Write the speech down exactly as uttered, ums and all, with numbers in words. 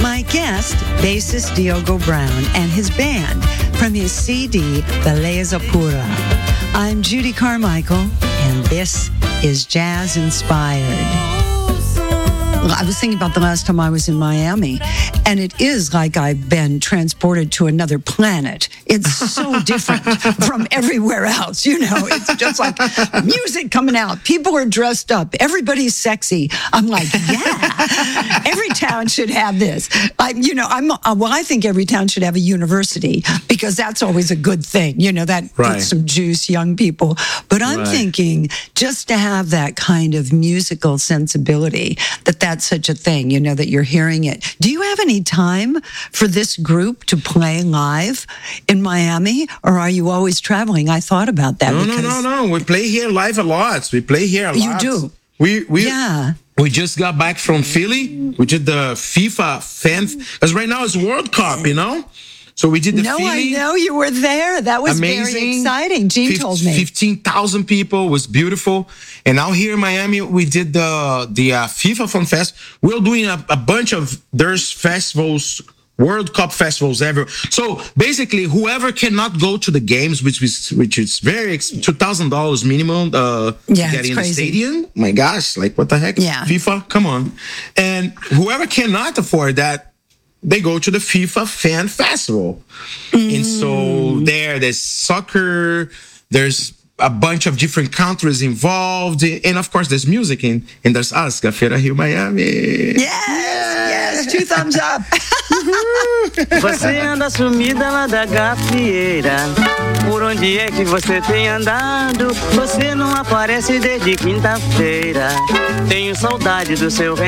My guest, bassist Diogo Brown, and his band from his C D, Beleza Pura. I'm Judy Carmichael, and this is Jazz Inspired. I was thinking about the last time I was in Miami, and it is like I've been transported to another planet. It's so different from everywhere else, you know. It's just like music coming out. People are dressed up. Everybody's sexy. I'm like, yeah, every town should have this. I, you know, I'm well. I think every town should have a university because that's always a good thing. You know, that Right. gets some juice, young people. But I'm Right. thinking just to have that kind of musical sensibility, that that's such a thing, you know, that you're hearing it. Do you have any time for this group to play live in Miami, or are you always traveling? I thought about that. No, no, because no, no. We play here live a lot. We play here a lot. You do? We we Yeah. We just got back from Philly. We did the FIFA fan because right now it's World Cup, you know. So we did the No, Philly. I know you were there. That was very Amazing. exciting. Gene Fif- told me. fifteen thousand people was beautiful. And now here in Miami, we did the the uh, FIFA Fun Fest. We're doing a, a bunch of there's festivals, World Cup festivals ever. So basically, whoever cannot go to the games, which is which is very ex- two thousand dollars minimum, uh, Yeah, to get it's in crazy. the stadium. My gosh, like what the heck? Yeah. FIFA, come on. And whoever cannot afford that, they go to the FIFA Fan Festival. And so there, there's soccer, there's a bunch of different countries involved, and of course there's music, and, and there's us, Gafeira Rio Miami. Yes, yes, two thumbs up. Você anda sumida lá da gafieira. Por onde é que você tem andado? Você não aparece desde quinta-feira. Tenho saudade do seu